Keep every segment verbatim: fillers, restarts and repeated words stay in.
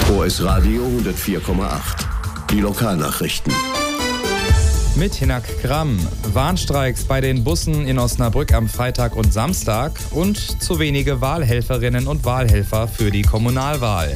O S Radio hundertvier Komma acht. Die Lokalnachrichten. Mit Hinak Gramm. Warnstreiks bei den Bussen in Osnabrück am Freitag und Samstag und zu wenige Wahlhelferinnen und Wahlhelfer für die Kommunalwahl.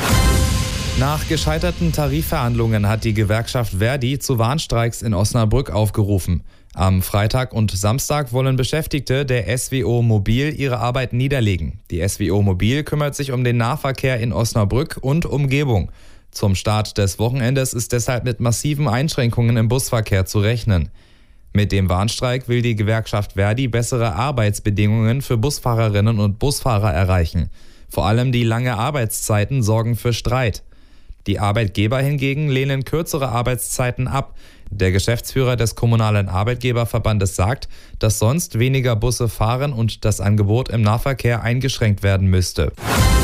Nach gescheiterten Tarifverhandlungen hat die Gewerkschaft Verdi zu Warnstreiks in Osnabrück aufgerufen. Am Freitag und Samstag wollen Beschäftigte der S W O Mobil ihre Arbeit niederlegen. Die S W O Mobil kümmert sich um den Nahverkehr in Osnabrück und Umgebung. Zum Start des Wochenendes ist deshalb mit massiven Einschränkungen im Busverkehr zu rechnen. Mit dem Warnstreik will die Gewerkschaft Verdi bessere Arbeitsbedingungen für Busfahrerinnen und Busfahrer erreichen. Vor allem die lange Arbeitszeiten sorgen für Streit. Die Arbeitgeber hingegen lehnen kürzere Arbeitszeiten ab. Der Geschäftsführer des Kommunalen Arbeitgeberverbandes sagt, dass sonst weniger Busse fahren und das Angebot im Nahverkehr eingeschränkt werden müsste.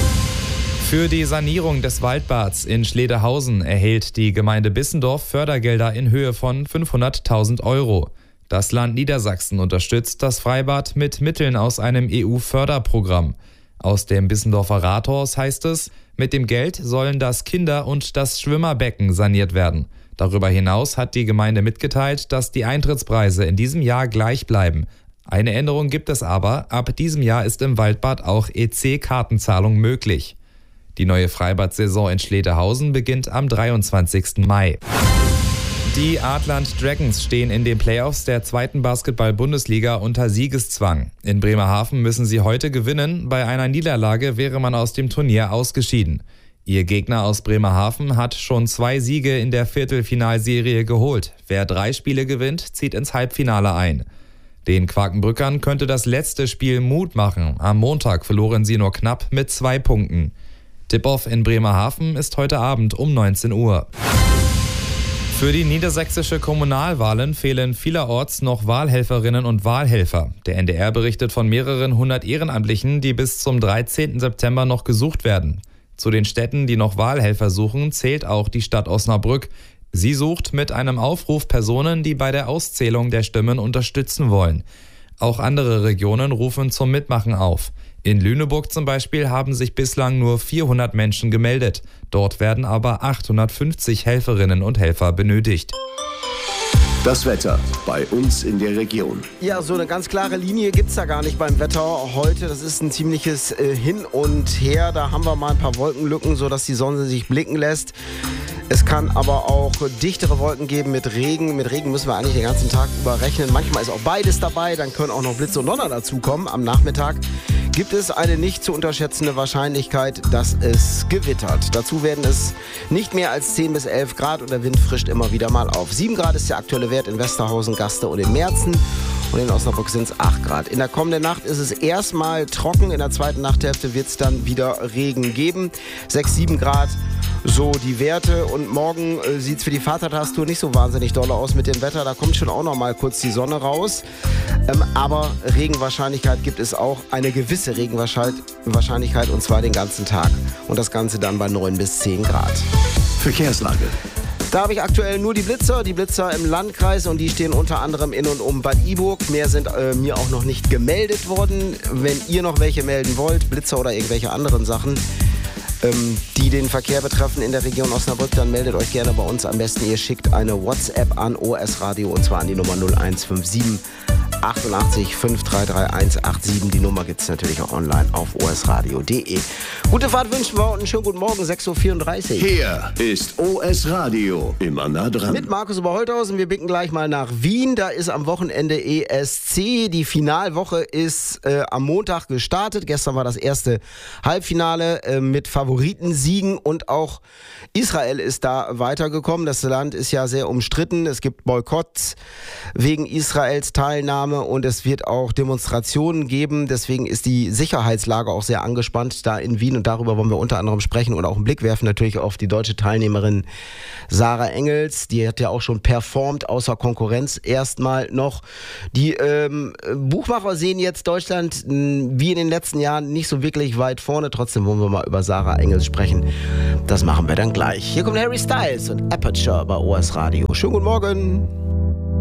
Für die Sanierung des Waldbads in Schledehausen erhält die Gemeinde Bissendorf Fördergelder in Höhe von fünfhunderttausend Euro. Das Land Niedersachsen unterstützt das Freibad mit Mitteln aus einem E U-Förderprogramm. Aus dem Bissendorfer Rathaus heißt es, mit dem Geld sollen das Kinder- und das Schwimmerbecken saniert werden. Darüber hinaus hat die Gemeinde mitgeteilt, dass die Eintrittspreise in diesem Jahr gleich bleiben. Eine Änderung gibt es aber, ab diesem Jahr ist im Waldbad auch E C-Kartenzahlung möglich. Die neue Freibad-Saison in Schledehausen beginnt am dreiundzwanzigsten Mai. Die Adland Dragons stehen in den Playoffs der zweiten Basketball-Bundesliga unter Siegeszwang. In Bremerhaven müssen sie heute gewinnen. Bei einer Niederlage wäre man aus dem Turnier ausgeschieden. Ihr Gegner aus Bremerhaven hat schon zwei Siege in der Viertelfinalserie geholt. Wer drei Spiele gewinnt, zieht ins Halbfinale ein. Den Quakenbrückern könnte das letzte Spiel Mut machen. Am Montag verloren sie nur knapp mit zwei Punkten. Tip-Off in Bremerhaven ist heute Abend um neunzehn Uhr. Für die niedersächsische Kommunalwahlen fehlen vielerorts noch Wahlhelferinnen und Wahlhelfer. Der N D R berichtet von mehreren hundert Ehrenamtlichen, die bis zum dreizehnten September noch gesucht werden. Zu den Städten, die noch Wahlhelfer suchen, zählt auch die Stadt Osnabrück. Sie sucht mit einem Aufruf Personen, die bei der Auszählung der Stimmen unterstützen wollen. Auch andere Regionen rufen zum Mitmachen auf. In Lüneburg zum Beispiel haben sich bislang nur vierhundert Menschen gemeldet. Dort werden aber achthundertfünfzig Helferinnen und Helfer benötigt. Das Wetter bei uns in der Region. Ja, so eine ganz klare Linie gibt es da gar nicht beim Wetter heute. Das ist ein ziemliches äh, Hin und Her. Da haben wir mal ein paar Wolkenlücken, sodass die Sonne sich blicken lässt. Es kann aber auch dichtere Wolken geben mit Regen. Mit Regen müssen wir eigentlich den ganzen Tag über rechnen. Manchmal ist auch beides dabei. Dann können auch noch Blitze und Donner dazukommen. Am Nachmittag gibt es eine nicht zu unterschätzende Wahrscheinlichkeit, dass es gewittert. Dazu werden es nicht mehr als zehn bis elf Grad und der Wind frischt immer wieder mal auf. sieben Grad ist der aktuelle Wert in Westerhausen, Gaste und in Merzen. Und in Osnabrück sind es acht Grad. In der kommenden Nacht ist es erstmal trocken. In der zweiten Nachthälfte wird es dann wieder Regen geben. sechs, sieben Grad, so die Werte. Und morgen äh, sieht es für die Vatertagstour nicht so wahnsinnig doll aus mit dem Wetter. Da kommt schon auch noch mal kurz die Sonne raus. Ähm, aber Regenwahrscheinlichkeit gibt es auch. Eine gewisse Regenwahrscheinlichkeit und zwar den ganzen Tag. Und das Ganze dann bei neun bis zehn Grad. Verkehrslage. Da habe ich aktuell nur die Blitzer, die Blitzer im Landkreis und die stehen unter anderem in und um Bad Iburg. Mehr sind äh, mir auch noch nicht gemeldet worden. Wenn ihr noch welche melden wollt, Blitzer oder irgendwelche anderen Sachen, ähm, die den Verkehr betreffen in der Region Osnabrück, dann meldet euch gerne bei uns. Am besten ihr schickt eine WhatsApp an O S Radio und zwar an die Nummer null eins fünf sieben achtundachtzig fünf drei drei eins acht sieben. Die Nummer gibt es natürlich auch online auf o s radio punkt d e. Gute Fahrt wünschen wir und einen schönen guten Morgen, sechs Uhr vierunddreißig. Hier ist O S Radio, immer nah dran. Mit Markus Oberholthausen. Wir blicken gleich mal nach Wien. Da ist am Wochenende E S C. Die Finalwoche ist äh, am Montag gestartet. Gestern war das erste Halbfinale äh, mit Favoritensiegen und auch Israel ist da weitergekommen. Das Land ist ja sehr umstritten. Es gibt Boykotts wegen Israels Teilnahme und es wird auch Demonstrationen geben. Deswegen ist die Sicherheitslage auch sehr angespannt da in Wien und darüber wollen wir unter anderem sprechen und auch einen Blick werfen natürlich auf die deutsche Teilnehmerin Sarah Engels. Die hat ja auch schon performt, außer Konkurrenz erstmal noch. Die ähm, Buchmacher sehen jetzt Deutschland wie in den letzten Jahren nicht so wirklich weit vorne. Trotzdem wollen wir mal über Sarah Engels sprechen. Das machen wir dann gleich. Hier kommt Harry Styles und Aperture bei O S Radio. Schönen guten Morgen.